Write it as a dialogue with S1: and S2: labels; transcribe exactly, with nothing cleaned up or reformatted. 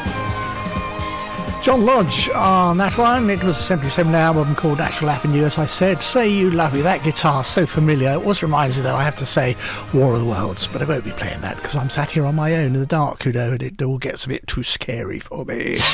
S1: John Lodge on that one. It was a seventy-seven album called Natural Avenue, as I said. Say You Love Me. That guitar, so familiar. It was reminds me, though, I have to say, War of the Worlds, but I won't be playing that because I'm sat here on my own in the dark, you know, and it all gets a bit too scary for me.